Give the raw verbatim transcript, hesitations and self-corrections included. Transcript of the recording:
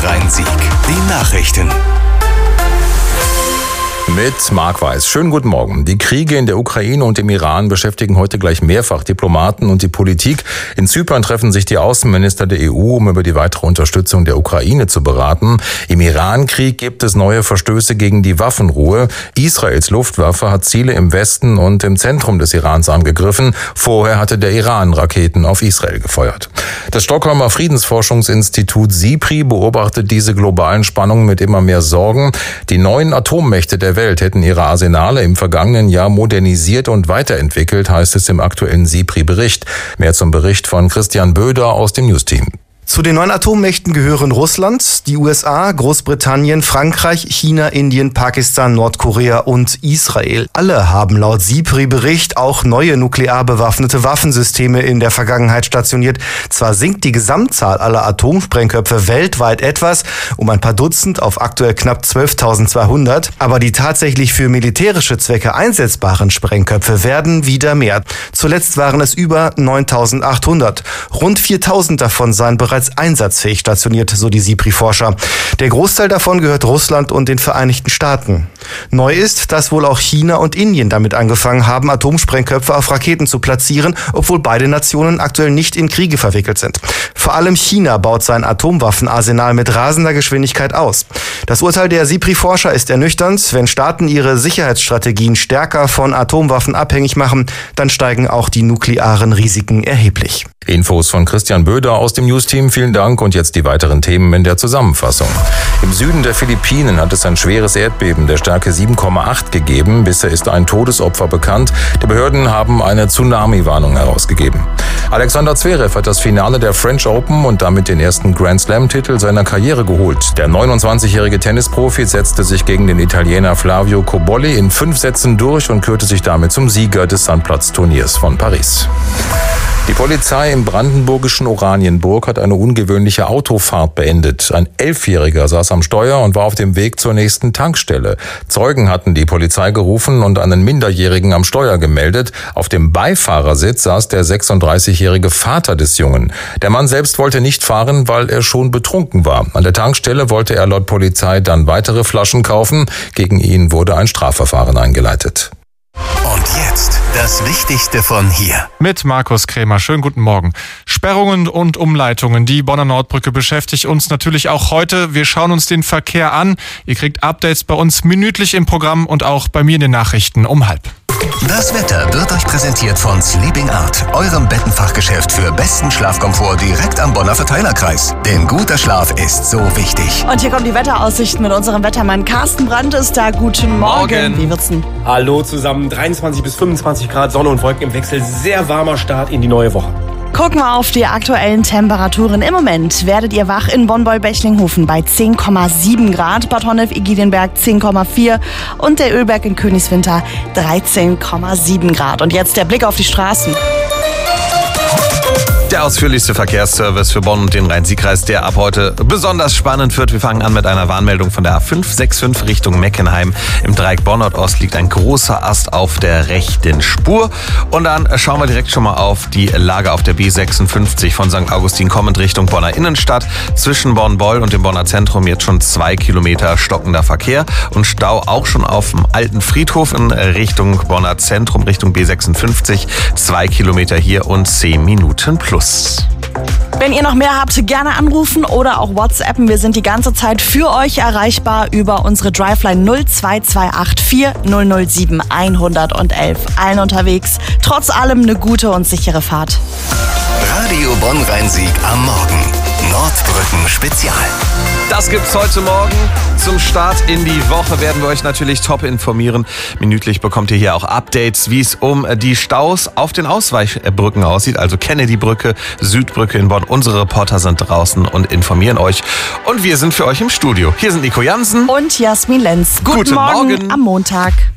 Bonn-Rhein-Sieg. Die Nachrichten. Mit Marc Weiß. Schönen guten Morgen. Die Kriege in der Ukraine und im Iran beschäftigen heute gleich mehrfach Diplomaten und die Politik. In Zypern treffen sich die Außenminister der E U, um über die weitere Unterstützung der Ukraine zu beraten. Im Iran-Krieg gibt es neue Verstöße gegen die Waffenruhe. Israels Luftwaffe hat Ziele im Westen und im Zentrum des Irans angegriffen. Vorher hatte der Iran Raketen auf Israel gefeuert. Das Stockholmer Friedensforschungsinstitut SIPRI beobachtet diese globalen Spannungen mit immer mehr Sorgen. Die neuen Atommächte der Welt hätten ihre Arsenale im vergangenen Jahr modernisiert und weiterentwickelt, heißt es im aktuellen SIPRI-Bericht. Mehr zum Bericht von Christian Böder aus dem News-Team. Zu den neuen Atommächten gehören Russland, die U S A, Großbritannien, Frankreich, China, Indien, Pakistan, Nordkorea und Israel. Alle haben laut SIPRI-Bericht auch neue nuklear bewaffnete Waffensysteme in der Vergangenheit stationiert. Zwar sinkt die Gesamtzahl aller Atomsprengköpfe weltweit etwas, um ein paar Dutzend auf aktuell knapp zwölftausendzweihundert, aber die tatsächlich für militärische Zwecke einsetzbaren Sprengköpfe werden wieder mehr. Zuletzt waren es über neuntausendachthundert. Rund viertausend davon seien bereits einsatzfähig stationiert, so die SIPRI-Forscher. Der Großteil davon gehört Russland und den Vereinigten Staaten. Neu ist, dass wohl auch China und Indien damit angefangen haben, Atomsprengköpfe auf Raketen zu platzieren, obwohl beide Nationen aktuell nicht in Kriege verwickelt sind. Vor allem China baut sein Atomwaffenarsenal mit rasender Geschwindigkeit aus. Das Urteil der SIPRI-Forscher ist ernüchternd. Wenn Staaten ihre Sicherheitsstrategien stärker von Atomwaffen abhängig machen, dann steigen auch die nuklearen Risiken erheblich. Infos von Christian Böder aus dem News-Team. Vielen Dank und jetzt die weiteren Themen in der Zusammenfassung. Im Süden der Philippinen hat es ein schweres Erdbeben der Stärke sieben Komma acht gegeben. Bisher ist ein Todesopfer bekannt. Die Behörden haben eine Tsunami-Warnung herausgegeben. Alexander Zverev hat das Finale der French Open und damit den ersten Grand Slam-Titel seiner Karriere geholt. Der neunundzwanzigjährige Tennisprofi setzte sich gegen den Italiener Flavio Cobolli in fünf Sätzen durch und kürte sich damit zum Sieger des Sandplatz-Turniers von Paris. Die Polizei im brandenburgischen Oranienburg hat eine ungewöhnliche Autofahrt beendet. Ein Elfjähriger saß am Steuer und war auf dem Weg zur nächsten Tankstelle. Zeugen hatten die Polizei gerufen und einen Minderjährigen am Steuer gemeldet. Auf dem Beifahrersitz saß der sechsunddreißigjährige Vater des Jungen. Der Mann selbst wollte nicht fahren, weil er schon betrunken war. An der Tankstelle wollte er laut Polizei dann weitere Flaschen kaufen. Gegen ihn wurde ein Strafverfahren eingeleitet. Und jetzt das Wichtigste von hier. Mit Markus Krämer. Schönen guten Morgen. Sperrungen und Umleitungen. Die Bonner Nordbrücke beschäftigt uns natürlich auch heute. Wir schauen uns den Verkehr an. Ihr kriegt Updates bei uns minütlich im Programm und auch bei mir in den Nachrichten um halb. Das Wetter wird euch präsentiert von Sleeping Art, eurem Bettenfachgeschäft für besten Schlafkomfort direkt am Bonner Verteilerkreis. Denn guter Schlaf ist so wichtig. Und hier kommen die Wetteraussichten mit unserem Wettermann Carsten Brandt ist da. Guten Morgen. Morgen. Wie wird's denn? Hallo zusammen, dreiundzwanzig bis fünfundzwanzig Grad, Sonne und Wolken im Wechsel. Sehr warmer Start in die neue Woche. Gucken wir auf die aktuellen Temperaturen. Im Moment werdet ihr wach in Bonn-Beul-Bechlinghofen bei zehn Komma sieben Grad, Bad Honnef-Igilienberg zehn Komma vier und der Ölberg in Königswinter dreizehn Komma sieben Grad. Und jetzt der Blick auf die Straßen. Der ausführlichste Verkehrsservice für Bonn und den Rhein-Sieg-Kreis, der ab heute besonders spannend wird. Wir fangen an mit einer Warnmeldung von der A fünf sechs fünf Richtung Meckenheim. Im Dreieck Bonn-Nord-Ost liegt ein großer Ast auf der rechten Spur. Und dann schauen wir direkt schon mal auf die Lage auf der B sechsundfünfzig von Sankt Augustin kommend Richtung Bonner Innenstadt. Zwischen Bonn-Beul und dem Bonner Zentrum jetzt schon zwei Kilometer stockender Verkehr und Stau auch schon auf dem alten Friedhof in Richtung Bonner Zentrum, Richtung B sechsundfünfzig. Zwei Kilometer hier und zehn Minuten plus. Wenn ihr noch mehr habt, gerne anrufen oder auch WhatsAppen. Wir sind die ganze Zeit für euch erreichbar über unsere Driveline null zwei zwei acht vier null null sieben eins eins eins. Allen unterwegs. Trotz allem eine gute und sichere Fahrt. Radio Bonn-Rhein-Sieg am Morgen. Nordbrücken Spezial. Das gibt's heute Morgen. Zum Start in die Woche werden wir euch natürlich top informieren. Minütlich bekommt ihr hier auch Updates, wie es um die Staus auf den Ausweichbrücken aussieht. Also Kennedy-Brücke, Südbrücke in Bonn. Unsere Reporter sind draußen und informieren euch. Und wir sind für euch im Studio. Hier sind Nico Jansen und Jasmin Lenz. Guten, Guten Morgen, Morgen am Montag.